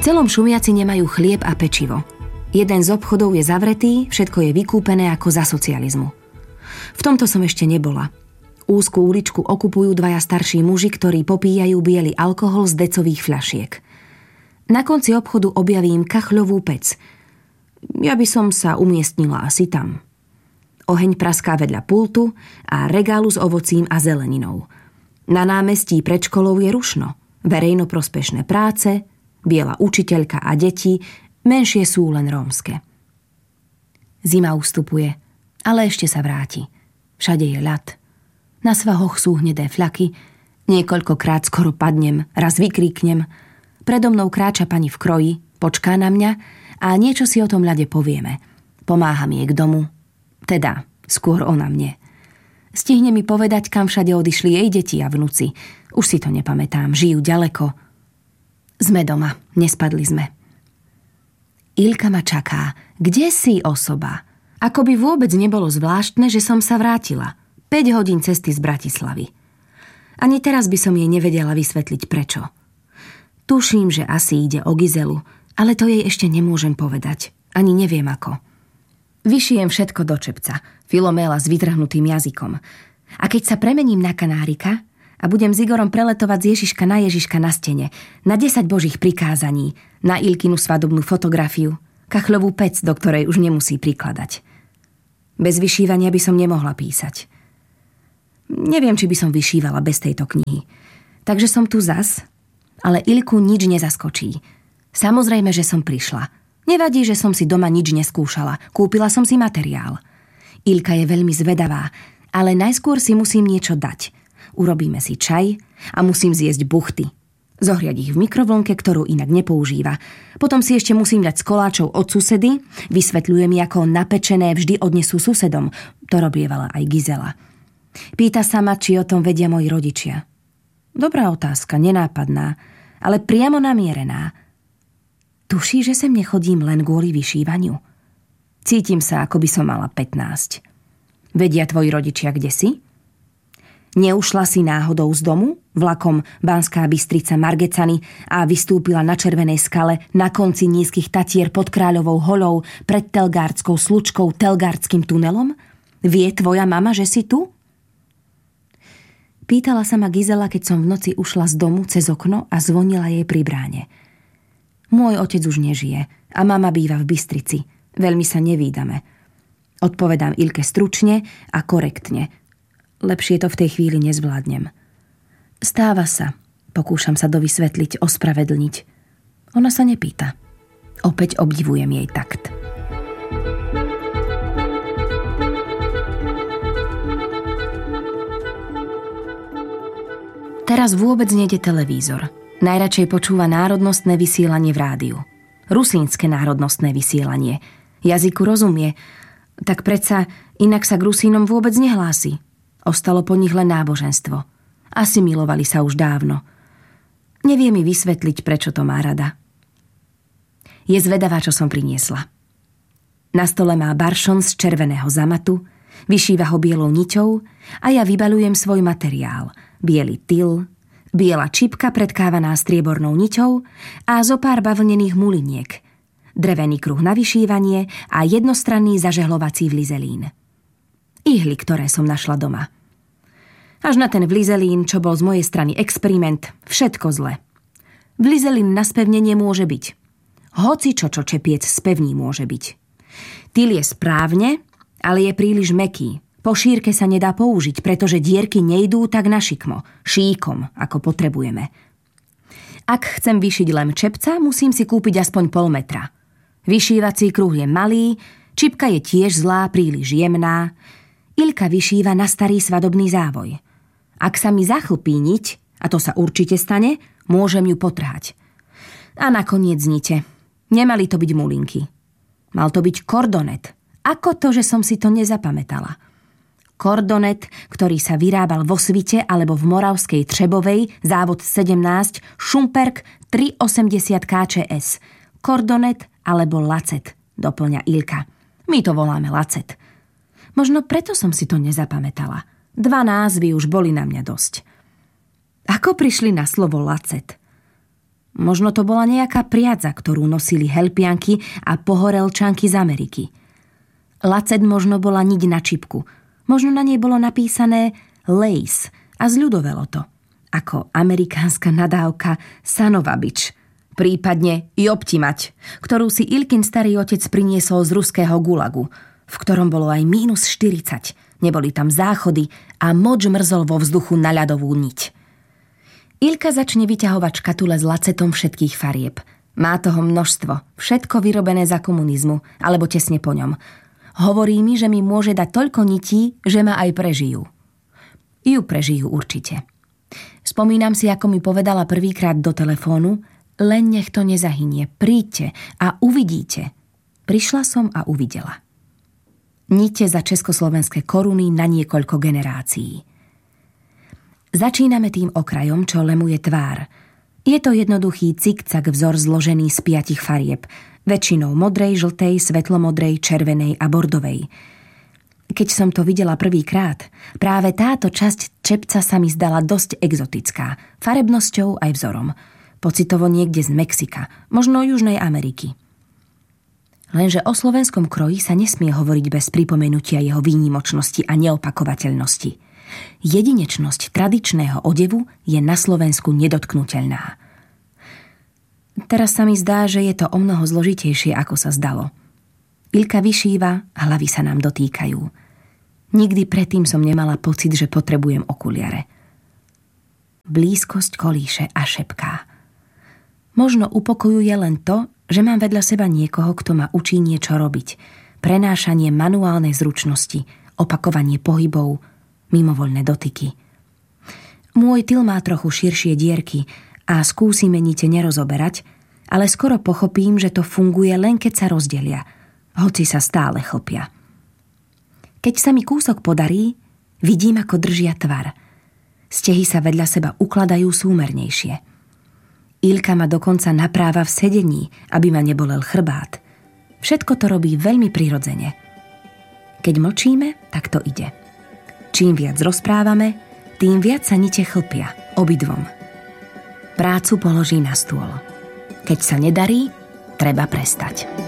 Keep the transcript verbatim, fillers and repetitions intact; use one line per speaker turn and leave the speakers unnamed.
celom Šumiaci nemajú chlieb a pečivo. Jeden z obchodov je zavretý, všetko je vykúpené ako za socializmu. V tomto som ešte nebola. Úzku uličku okupujú dvaja starší muži, ktorí popíjajú biely alkohol z decových fľašiek. Na konci obchodu objavím kachľovú pec. Ja by som sa umiestnila asi tam. Oheň praská vedľa pultu a regálu s ovocím a zeleninou. Na námestí pred školou je rušno. Verejnoprospešné práce, biela učiteľka a deti, menšie sú len rómske. Zima ustupuje, ale ešte sa vráti. Všade je ľad. Na svahoch sú hnedé fľaky, niekoľkokrát skoro padnem, raz vykríknem. Predo mnou kráča pani v kroji, počká na mňa a niečo si o tom ľade povieme. Pomáham jej k domu, teda skôr ona mne. Stihne mi povedať, kam všade odišli jej deti a vnuci. Už si to nepamätám, žijú ďaleko. Sme doma, nespadli sme. Ilka ma čaká. Kde si, osoba? Ako by vôbec nebolo zvláštne, že som sa vrátila. päť hodín cesty z Bratislavy. Ani teraz by som jej nevedela vysvetliť prečo. Tuším, že asi ide o Gizelu, ale to jej ešte nemôžem povedať. Ani neviem ako. Vyšijem všetko do čepca, Filoméla s vytrhnutým jazykom. A keď sa premením na kanárika a budem s Igorom preletovať z Ježiška na Ježiška na stene, na desať božích prikázaní, na Ilkinu svadobnú fotografiu, kachľovú pec, do ktorej už nemusí prikladať. Bez vyšívania by som nemohla písať. Neviem, či by som vyšívala bez tejto knihy. Takže som tu zas, ale Ilku nič nezaskočí. Samozrejme, že som prišla. Nevadí, že som si doma nič neskúšala. Kúpila som si materiál. Ilka je veľmi zvedavá, ale najskôr si musím niečo dať. Urobíme si čaj a musím zjesť buchty. Zohriať ich v mikrovlnke, ktorú inak nepoužíva. Potom si ešte musím dať z koláčov od susedy. Vysvetľuje mi, ako napečené vždy odnesú susedom. To robievala aj Gizela. Pýta sa ma, či o tom vedia moji rodičia. Dobrá otázka, nenápadná, ale priamo namierená. Tuší, že sem nechodím len kvôli vyšívaniu. Cítim sa, ako by som mala pätnásť. Vedia tvoji rodičia, kde si? Neušla si náhodou z domu, vlakom Banská Bystrica Margecany a vystúpila na Červenej skale na konci nízkych Tatier pod Kráľovou holou pred Telgárdskou slučkou Telgárdským tunelom? Vie tvoja mama, že si tu? Pýtala sa ma Gizela, keď som v noci ušla z domu cez okno a zvonila jej pri bráne. Môj otec už nežije a mama býva v Bystrici. Veľmi sa nevídame. Odpovedám Ilke stručne a korektne. Lepšie to v tej chvíli nezvládnem. Stáva sa. Pokúšam sa dovysvetliť, ospravedlniť. Ona sa nepýta. Opäť obdivujem jej takt. Teraz vôbec nejde televízor. Najradšej počúva národnostné vysielanie v rádiu. Rusínske národnostné vysielanie. Jazyku rozumie, tak predsa inak sa k Rusínom vôbec nehlási. Ostalo po nich len náboženstvo. Asimilovali sa už dávno. Nevie mi vysvetliť, prečo to má rada. Je zvedavá, čo som priniesla. Na stole má baršon z červeného zamatu, vyšíva ho bielou niťou a ja vybaľujem svoj materiál. Biely tyl, biela čipka predkávaná striebornou niťou a zo pár bavlnených muliniek. Drevený kruh na vyšívanie a jednostranný zažehlovací vlizelín. Ihly, ktoré som našla doma. Až na ten vlizelín, čo bol z mojej strany experiment, všetko zle. Vlizelín na spevnenie môže byť. Hoci čo, čo čepiec spevní môže byť. Tyl je správne, ale je príliš mäkký. Po šírke sa nedá použiť, pretože dierky nejdú tak na šikmo, šíkom, ako potrebujeme. Ak chcem vyšiť lem čepca, musím si kúpiť aspoň pol metra. Vyšívací kruh je malý, čipka je tiež zlá, príliš jemná. Ilka vyšíva na starý svadobný závoj. Ak sa mi zachlpí niť, a to sa určite stane, môžem ju potrhať. A nakoniec nite. Nemali to byť mulinky. Mal to byť kordonet. Ako to, že som si to nezapamätala? Kordonet, ktorý sa vyrábal vo Svite alebo v Moravskej Třebovej, závod sedemnásť, Šumperk tri osemdesiat ká čé es. Kordonet alebo lacet, doplňa Ilka. My to voláme lacet. Možno preto som si to nezapamätala. Dva názvy už boli na mňa dosť. Ako prišli na slovo lacet? Možno to bola nejaká priadza, ktorú nosili helpianky a pohorelčanky z Ameriky. Lacet možno bola niť na čipku. Možno na nej bolo napísané lace a zľudovelo to. Ako amerikánska nadávka sanovabič. Prípadne jobti mať, ktorú si Ilkin starý otec priniesol z ruského gulagu, v ktorom bolo aj mínus štyridsať. Neboli tam záchody a moč mrzol vo vzduchu na ľadovú niť. Ilka začne vyťahovať škatule s lacetom všetkých farieb. Má toho množstvo, všetko vyrobené za komunizmu, alebo tesne po ňom. Hovorí mi, že mi môže dať toľko nití, že ma aj prežijú. Ju prežijú určite. Spomínam si, ako mi povedala prvýkrát do telefónu, len nech to nezahynie, príďte a uvidíte. Prišla som a uvidela. Nite za československé koruny na niekoľko generácií. Začíname tým okrajom, čo lemuje tvár. Je to jednoduchý cikcak vzor zložený z piatich farieb, väčšinou modrej, žltej, svetlomodrej, červenej a bordovej. Keď som to videla prvýkrát, práve táto časť čepca sa mi zdala dosť exotická, farebnosťou aj vzorom. Pocitovo niekde z Mexika, možno Južnej Ameriky. Lenže o slovenskom kroji sa nesmie hovoriť bez pripomenutia jeho výnimočnosti a neopakovateľnosti. Jedinečnosť tradičného odevu je na Slovensku nedotknuteľná. Teraz sa mi zdá, že je to omnoho zložitejšie, ako sa zdalo. Ilka vyšíva, hlavy sa nám dotýkajú. Nikdy predtým som nemala pocit, že potrebujem okuliare. Blízkosť kolíše a šepká. Možno upokojuje len to, že mám vedľa seba niekoho, kto ma učí niečo robiť. Prenášanie manuálnej zručnosti, opakovanie pohybov, mimovoľné dotyky. Môj tyl má trochu širšie dierky a skúsime nite nerozoberať, ale skoro pochopím, že to funguje len keď sa rozdelia, hoci sa stále chlpia. Keď sa mi kúsok podarí, vidím, ako držia tvar. Stehy sa vedľa seba ukladajú súmernejšie. Ilka ma dokonca napráva v sedení, aby ma nebolel chrbát. Všetko to robí veľmi prirodzene. Keď mlčíme, tak to ide. Čím viac rozprávame, tým viac sa nite chlpia, obidvom. Prácu položí na stôl. Keď sa nedarí, treba prestať.